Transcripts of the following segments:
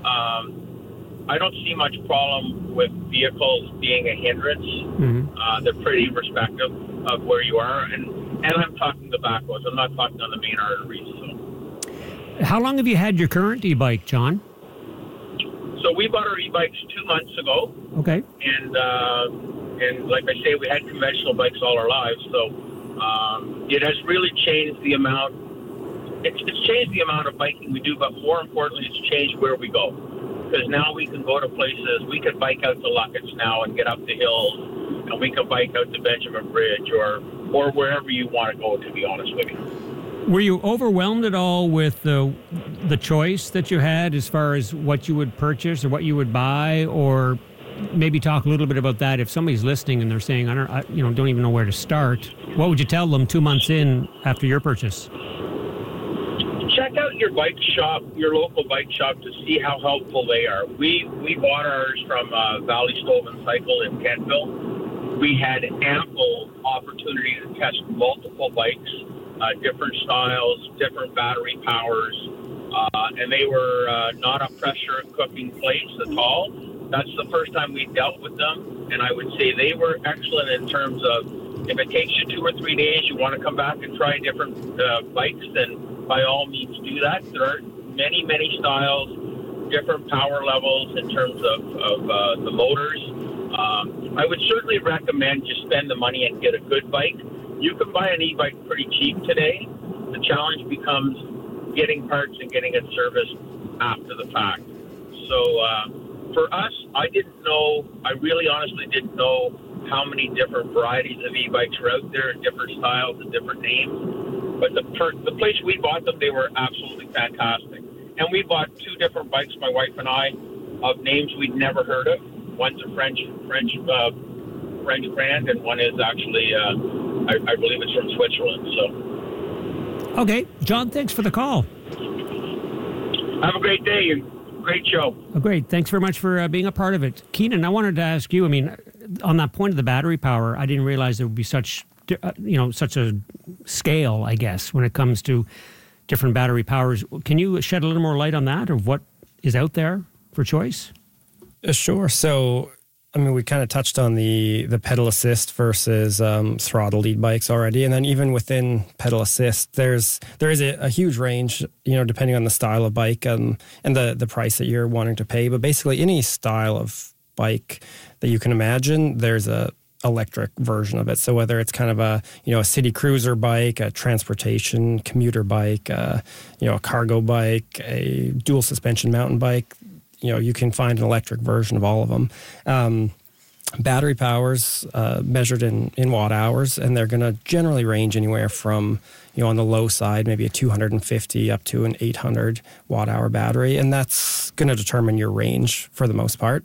I don't see much problem with vehicles being a hindrance. Mm-hmm. They're pretty respective of where you are, and I'm talking the back roads. I'm not talking on the main arteries. So. How long have you had your current e-bike, John? So we bought our e-bikes 2 months ago. Okay. And like I say, we had conventional bikes all our lives. So it has really changed the amount. It's changed the amount of biking we do, but more importantly, it's changed where we go. Because now we can go to places. We can bike out to Luckett's now and get up the hills, and we can bike out to Benjamin Bridge or wherever you want to go. To be honest with you. Were you overwhelmed at all with the choice that you had as far as what you would purchase or what you would buy, or maybe talk a little bit about that? If somebody's listening and they're saying, I don't even know where to start, what would you tell them 2 months in after your purchase? Check out your bike shop, your local bike shop, to see how helpful they are. We bought ours from Valley Stove and Cycle in Kentville. We had ample opportunity to test multiple bikes, different styles, different battery powers, and they were not a pressure cooking place at all. That's the first time we dealt with them, and I would say they were excellent in terms of if it takes you 2 or 3 days, you want to come back and try different bikes, then by all means do that. There are many, many styles, different power levels in terms of the motors. I would certainly recommend you spend the money and get a good bike. You can buy an e-bike pretty cheap today. The challenge becomes getting parts and getting it serviced after the fact. So for us, I really honestly didn't know how many different varieties of e-bikes were out there, different styles and different names. But the place we bought them, they were absolutely fantastic. And we bought 2 different bikes, my wife and I, of names we'd never heard of. One's a French brand, and one is actually, I believe it's from Switzerland. So. Okay, John, thanks for the call. Have a great day and great show. Oh, great. Thanks very much for being a part of it. Keenan, I wanted to ask you, on that point of the battery power, I didn't realize there would be such a scale, I guess, when it comes to different battery powers. Can you shed a little more light on that, or what is out there for choice? Sure. So, we kind of touched on the pedal assist versus throttle lead bikes already. And then even within pedal assist, there is a huge range, depending on the style of bike and the price that you're wanting to pay. But basically any style of bike that you can imagine, there's a electric version of it. So whether it's kind of a city cruiser bike, a transportation commuter bike, a cargo bike, a dual suspension mountain bike, you can find an electric version of all of them. Battery powers measured in watt hours, and they're going to generally range anywhere from on the low side, maybe a 250 up to an 800 watt hour battery, and that's going to determine your range for the most part.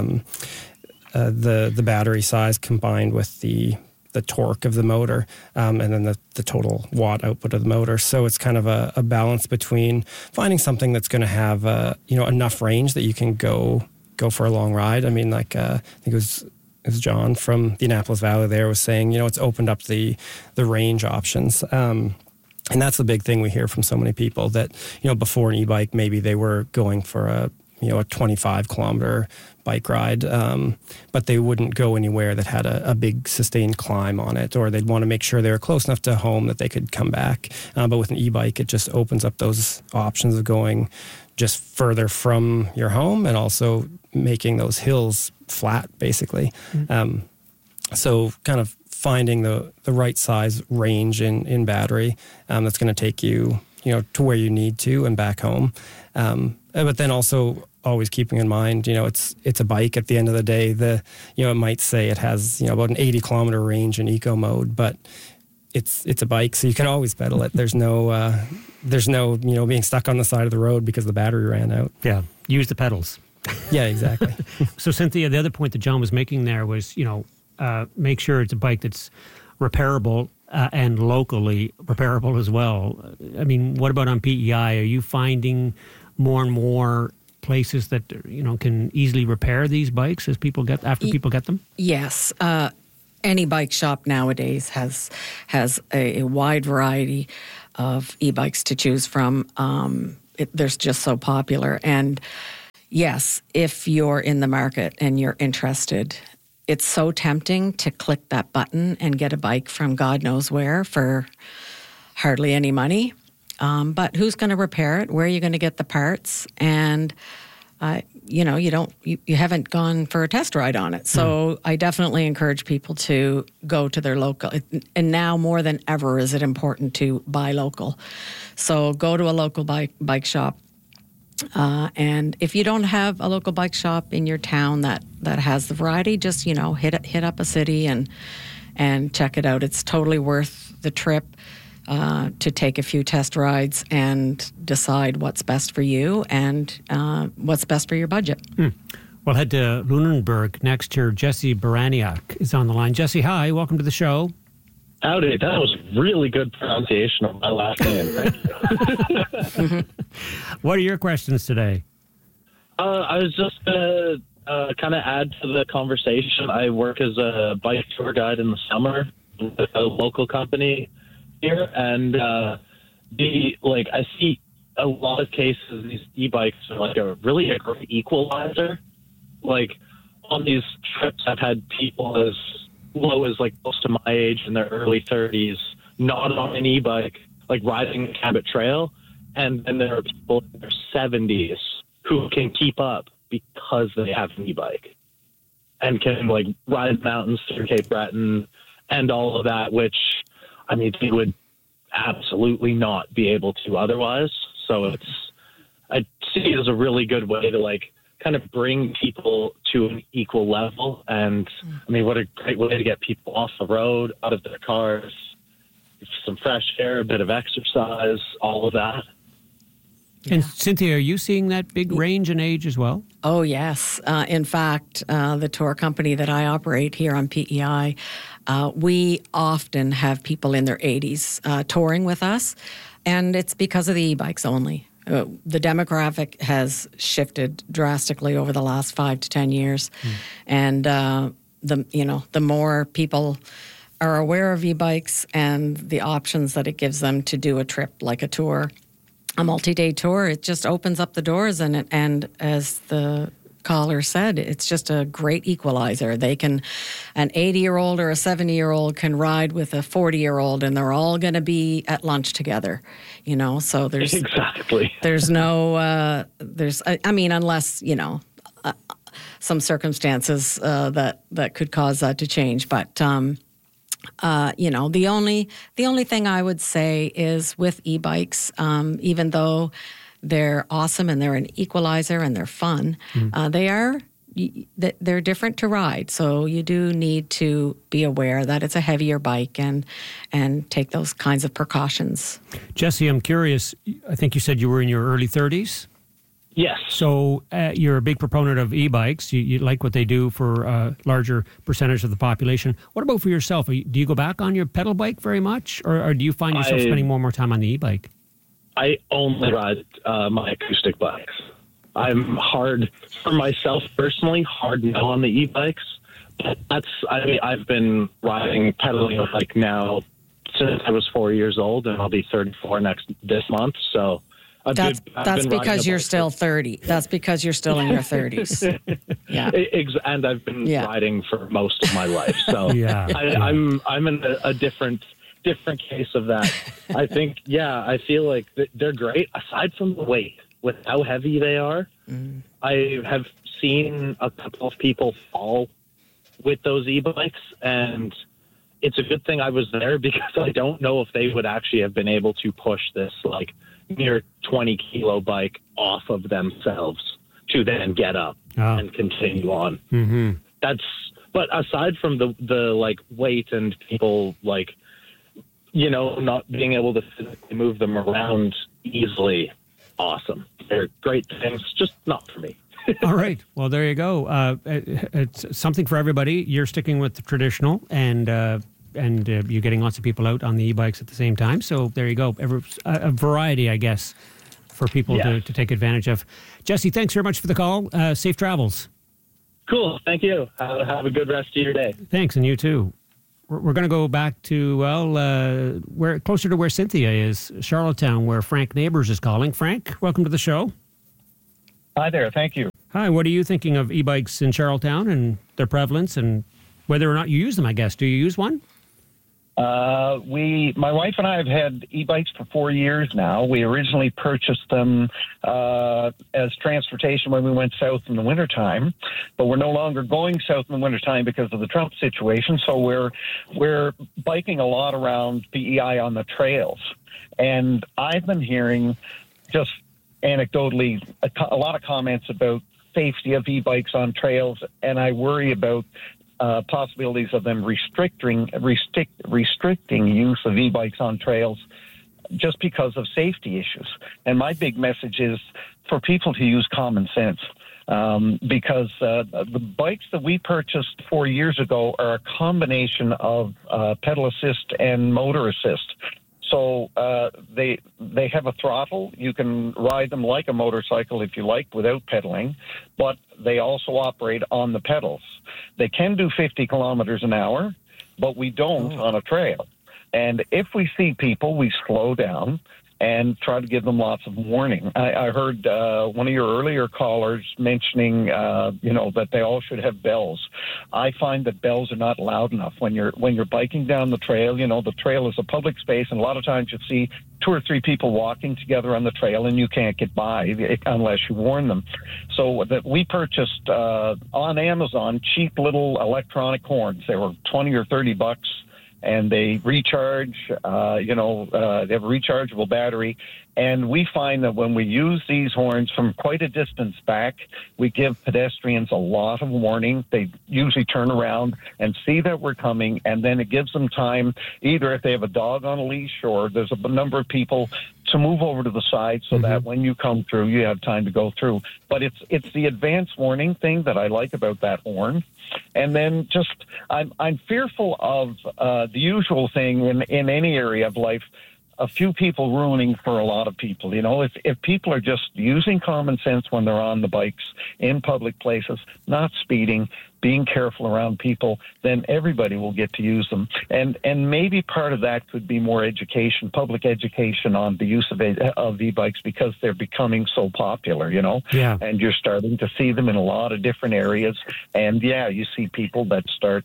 The battery size combined with the torque of the motor, and then the total watt output of the motor. So it's kind of a balance between finding something that's going to have enough range that you can go for a long ride. I think it was John from the Annapolis Valley there was saying, it's opened up the range options. And that's the big thing we hear from so many people that, before an e-bike, maybe they were going for a 25 kilometer bike ride, but they wouldn't go anywhere that had a big sustained climb on it, or they'd want to make sure they were close enough to home that they could come back. But with an e-bike, it just opens up those options of going just further from your home and also making those hills flat, basically. Mm-hmm. So kind of finding the right size range in battery that's going to take you, to where you need to and back home. But then also always keeping in mind, it's a bike at the end of the day. It might say it has, about an 80 kilometer range in eco mode, but it's a bike, so you can always pedal it. There's no being stuck on the side of the road because the battery ran out. Yeah, use the pedals. Yeah, exactly. So Cynthia, the other point that John was making there was, make sure it's a bike that's repairable and locally repairable as well. What about on PEI? Are you finding more and more places that can easily repair these bikes as people get them? Yes. Any bike shop nowadays has a wide variety of e-bikes to choose from. They're just so popular, and yes, if you're in the market and you're interested, it's so tempting to click that button and get a bike from God knows where for hardly any money. But who's going to repair it? Where are you going to get the parts? And you haven't gone for a test ride on it. So I definitely encourage people to go to their local. And now more than ever is it important to buy local. So go to a local bike shop. And if you don't have a local bike shop in your town that has the variety, just, hit up a city and check it out. It's totally worth the trip. To take a few test rides and decide what's best for you and what's best for your budget. We'll head to Lunenburg next. Here, Jesse Baraniak is on the line. Jesse, hi. Welcome to the show. Howdy. That was really good pronunciation of my last name. Thank you. What are your questions today? I was just going to kind of add to the conversation. I work as a bike tour guide in the summer with a local company here, and I see a lot of cases these e-bikes are like a great equalizer. Like on these trips, I've had people as low as close to my age in their early 30s, not on an e-bike, riding the Cabot Trail, and then there are people in their 70s who can keep up because they have an e-bike and can ride mountains through Cape Breton and all of that, which they would absolutely not be able to otherwise. So I see it as a really good way to kind of bring people to an equal level. And what a great way to get people off the road, out of their cars, some fresh air, a bit of exercise, all of that. Yeah. And Cynthia, are you seeing that big range in age as well? Oh, yes. In fact, the tour company that I operate here on PEI, we often have people in their 80s touring with us, and it's because of the e-bikes only. The demographic has shifted drastically over the last 5 to 10 years, and the more people are aware of e-bikes and the options that it gives them to do a trip like a tour, a multi-day tour, it just opens up the doors, and as the caller said, it's just a great equalizer. An 80-year-old or a 70-year-old can ride with a 40-year-old, and they're all going to be at lunch together. So there's exactly there's no unless some circumstances that could cause that to change, but. The only thing I would say is with e-bikes, even though they're awesome and they're an equalizer and they're fun, they're different to ride. So you do need to be aware that it's a heavier bike and take those kinds of precautions. Jesse, I'm curious. I think you said you were in your early 30s. Yes. So you're a big proponent of e-bikes. You like what they do for a larger percentage of the population. What about for yourself? Do you go back on your pedal bike very much, or do you find yourself spending more time on the e-bike? I only ride my acoustic bikes. I'm hard for myself personally, hard no on the e-bikes. But I've been pedaling a bike now since I was 4 years old, and I'll be 34 this month. So. That's because you're still 30. That's because you're still in your 30s. Yeah, and I've been riding for most of my life. So I'm in a different case of that. I think I feel like they're great. Aside from the weight, with how heavy they are, I have seen a couple of people fall with those e-bikes, and it's a good thing I was there because I don't know if they would actually have been able to push this near 20-kilo bike off of themselves to then get up and continue on. Mm-hmm. But aside from the weight and people not being able to physically move them around easily, awesome. They're great things, just not for me. All right. Well, there you go. It's something for everybody. You're sticking with the traditional, and you're getting lots of people out on the e-bikes at the same time. So there you go. A variety, I guess, for people to take advantage of. Jesse, thanks very much for the call. Safe travels. Cool. Thank you. Have a good rest of your day. Thanks, and you too. We're going to go back to, closer to where Cynthia is, Charlottetown, where Frank Neighbors is calling. Frank, welcome to the show. Hi there. Thank you. Hi, what are you thinking of e-bikes in Charlottetown and their prevalence and whether or not you use them, I guess? Do you use one? My wife and I have had e-bikes for 4 years now. We originally purchased them as transportation when we went south in the wintertime, but we're no longer going south in the wintertime because of the Trump situation. So we're biking a lot around PEI on the trails. And I've been hearing just anecdotally a lot of comments about safety of e-bikes on trails, and I worry about possibilities of them restricting use of e-bikes on trails just because of safety issues. And my big message is for people to use common sense, because the bikes that we purchased 4 years ago are a combination of pedal assist and motor assist. So they have a throttle. You can ride them like a motorcycle if you like without pedaling, but they also operate on the pedals. They can do 50 kilometers an hour, but we don't on a trail. And if we see people, we slow down and try to give them lots of warning. I heard one of your earlier callers mentioning, that they all should have bells. I find that bells are not loud enough when you're biking down the trail. The trail is a public space, and a lot of times you see 2 or 3 people walking together on the trail, and you can't get by unless you warn them. So that we purchased on Amazon cheap little electronic horns. They were $20 or $30. And they recharge, they have a rechargeable battery. And we find that when we use these horns from quite a distance back, we give pedestrians a lot of warning. They usually turn around and see that we're coming, and then it gives them time, either if they have a dog on a leash or there's a number of people, to move over to the side so that when you come through, you have time to go through. But it's the advanced warning thing that I like about that horn. And then just I'm fearful of the usual thing in any area of life, a few people ruining for a lot of people. If people are just using common sense when they're on the bikes in public places, not speeding, being careful around people, then everybody will get to use them. And maybe part of that could be more education, public education on the use of e-bikes, because they're becoming so popular, Yeah. And you're starting to see them in a lot of different areas. And you see people that start,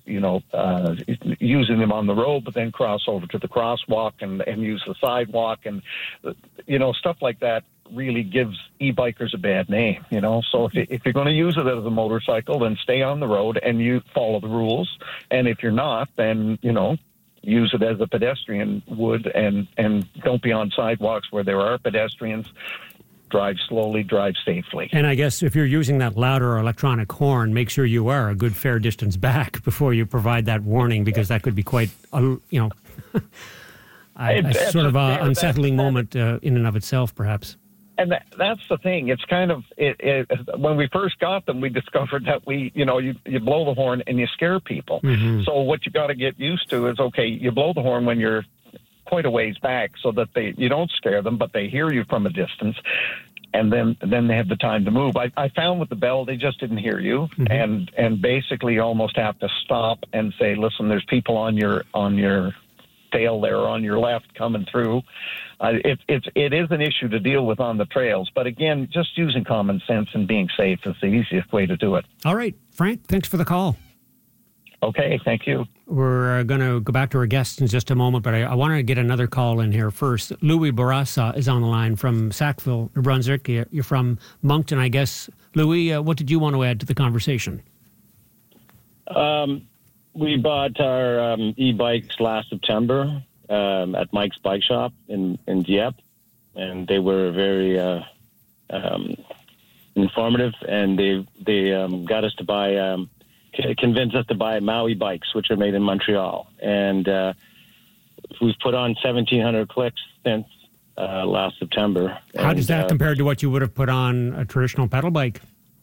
using them on the road, but then cross over to the crosswalk and use the sidewalk, and, stuff like that really gives e-bikers a bad name, So if you're going to use it as a motorcycle, then stay on the road and you follow the rules. And if you're not, then, use it as a pedestrian would, and don't be on sidewalks where there are pedestrians. Drive slowly, drive safely. And I guess if you're using that louder electronic horn, make sure you are a good fair distance back before you provide that warning, because that could be quite, a sort of an unsettling moment in and of itself, perhaps. And that's the thing. It's kind of when we first got them, we discovered that you blow the horn and you scare people. Mm-hmm. So what you got to get used to is, okay, you blow the horn when you're quite a ways back, so that you don't scare them, but they hear you from a distance, and then they have the time to move. I found with the bell, they just didn't hear you, mm-hmm. and basically you almost have to stop and say, listen, there's people on your tail there on your left coming through. It is an issue to deal with on the trails, but again, just using common sense and being safe is the easiest way to do it. All right, Frank, thanks for the call. Okay, thank you. We're going to go back to our guests in just a moment, but I want to get another call in here first. Louis Barassa is on the line from Sackville, New Brunswick. You're from Moncton, I guess. Louis, what did you want to add to the conversation? We bought our e-bikes last September at Mike's Bike Shop in Dieppe, and they were very informative, and they got us to buy, convinced us to buy Maui bikes, which are made in Montreal, and we've put on 1,700 clicks since last September. How does that compare to what you would have put on a traditional pedal bike?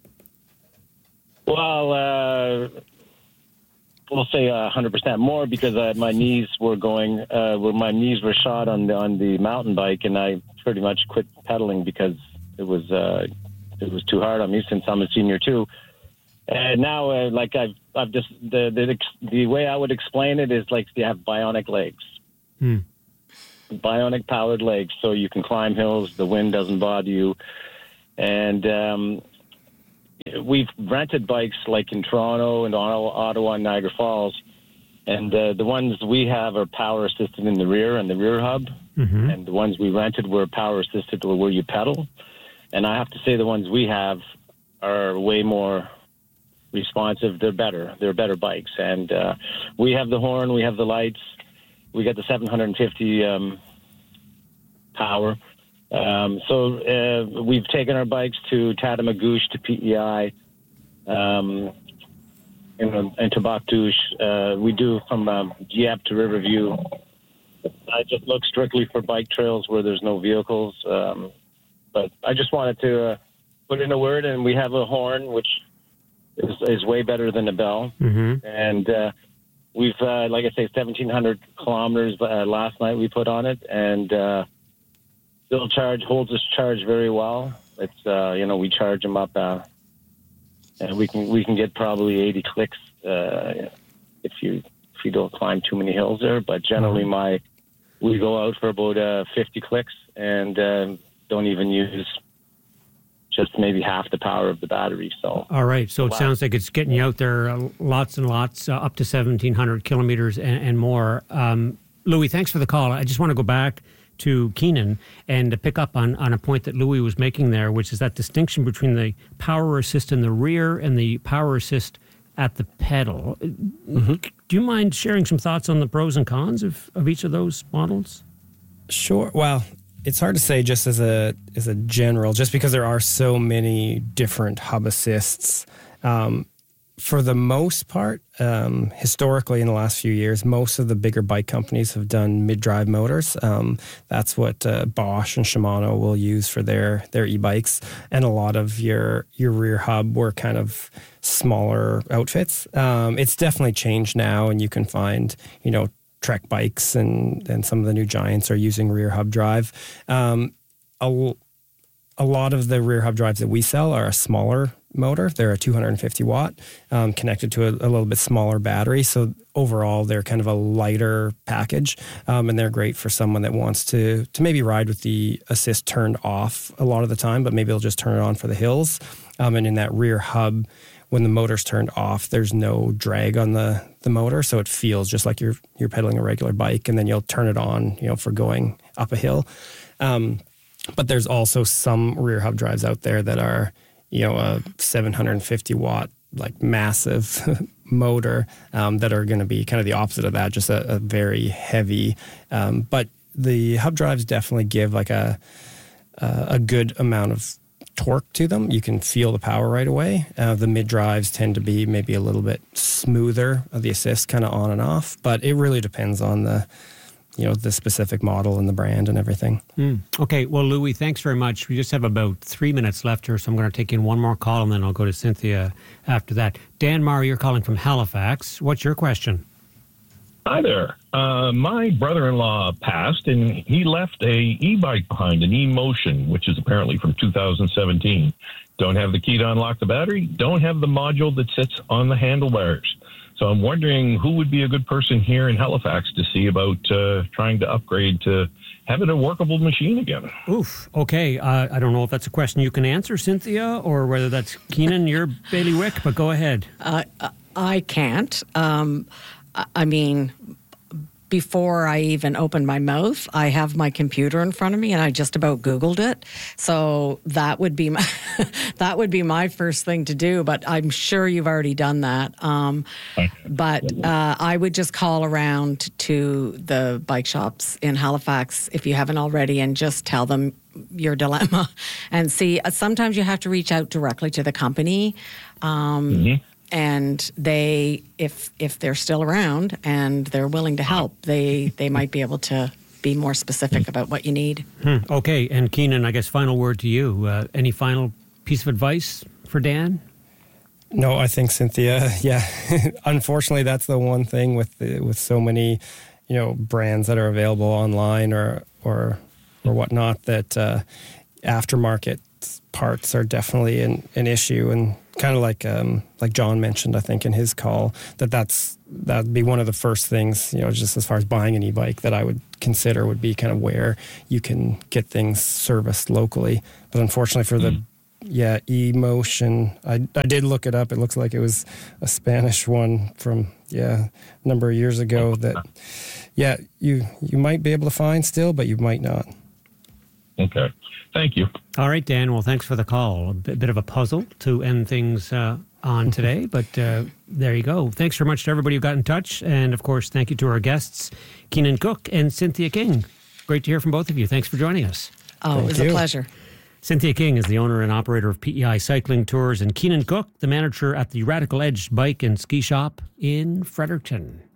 Well, we'll say 100% more, because my knees were going, my knees were shot on the mountain bike, and I pretty much quit pedaling because it was too hard on me, since I'm a senior too. And now, I've just the way I would explain it is like you have bionic legs, bionic powered legs, so you can climb hills. The wind doesn't bother you, and we've rented bikes like in Toronto and Ottawa and Niagara Falls, and the ones we have are power assisted in the rear and the rear hub, and the ones we rented were power assisted where you pedal. And I have to say the ones we have are way more responsive. They're better. They're better bikes. And we have the horn, we have the lights, we got the 750 power. So we've taken our bikes to Tatamagouche, to PEI, and to Bactouche. We do from Dieppe to Riverview. I just look strictly for bike trails where there's no vehicles. But I just wanted to put in a word, and we have a horn, which is way better than a bell. And we've, like I say, 1,700 kilometers last night we put on it, and still holds its charge very well. It's we charge them up, and we can get probably 80 clicks if you don't climb too many hills there. But generally, we go out for about 50 clicks and don't even use just maybe half the power of the battery. So all right, so it sounds like it's getting you out there lots and lots, up to 1,700 kilometers and more. Louis, thanks for the call. I just want to go back to Keenan and to pick up on a point that Louis was making there, which is that distinction between the power assist in the rear and the power assist at the pedal. Do you mind sharing some thoughts on the pros and cons of each of those models? Sure. Well, it's hard to say just as a general, just because there are so many different hub assists. For the most part, historically in the last few years, most of the bigger bike companies have done mid-drive motors. That's what Bosch and Shimano will use for their e-bikes. And a lot of your rear hub were kind of smaller outfits. It's definitely changed now, and you can find, Trek bikes and some of the new Giants are using rear hub drive. A lot of the rear hub drives that we sell are a smaller motor. They're a 250 watt, connected to a little bit smaller battery. So overall, they're kind of a lighter package, and they're great for someone that wants to maybe ride with the assist turned off a lot of the time, but maybe they'll just turn it on for the hills. And in that rear hub, when the motor's turned off, there's no drag on the motor, so it feels just like you're pedaling a regular bike, and then you'll turn it on, for going up a hill. But there's also some rear hub drives out there that are, a 750 watt, like massive motor, that are going to be kind of the opposite of that, just a very heavy. But the hub drives definitely give like a good amount of torque to them. You can feel the power right away. The mid drives tend to be maybe a little bit smoother, the assist kind of on and off, but it really depends on the specific model and the brand and everything. Okay. Well, Louis, thanks very much. We just have about 3 minutes left here, so I'm going to take in one more call and then I'll go to Cynthia after that. Dan Marr, you're calling from Halifax. What's your question? Hi there. My brother-in-law passed, and he left a e-bike behind, an e-motion, which is apparently from 2017. Don't have the key to unlock the battery. Don't have the module that sits on the handlebars. So I'm wondering who would be a good person here in Halifax to see about trying to upgrade to have it a workable machine again. Oof. Okay. I don't know if that's a question you can answer, Cynthia, or whether that's Keenan, your bailiwick, but go ahead. I can't. I mean, before I even opened my mouth, I have my computer in front of me and I just about Googled it. So that would be my first thing to do, but I'm sure you've already done that. But I would just call around to the bike shops in Halifax if you haven't already and just tell them your dilemma and see. Sometimes you have to reach out directly to the company. And they, if they're still around and they're willing to help, they might be able to be more specific about what you need. Okay, and Keenan, I guess final word to you. Any final piece of advice for Dan? No, I think Cynthia. Yeah, unfortunately, that's the one thing with so many, brands that are available online or whatnot, that aftermarket parts are definitely an issue. And kind of like John mentioned, I think in his call, that'd be one of the first things, just as far as buying an e-bike that I would consider would be kind of where you can get things serviced locally. But unfortunately for the Yeah, E-Motion. I did look it up. It looks like it was a Spanish one from, a number of years ago that, you might be able to find still, but you might not. Okay. Thank you. All right, Dan. Well, thanks for the call. A bit of a puzzle to end things on today, but there you go. Thanks very much to everybody who got in touch. And, of course, thank you to our guests, Keenan Cook and Cynthia King. Great to hear from both of you. Thanks for joining us. Oh, it was a pleasure. Cynthia King is the owner and operator of PEI Cycling Tours, and Keenan Cook, the manager at the Radical Edge Bike and Ski Shop in Fredericton.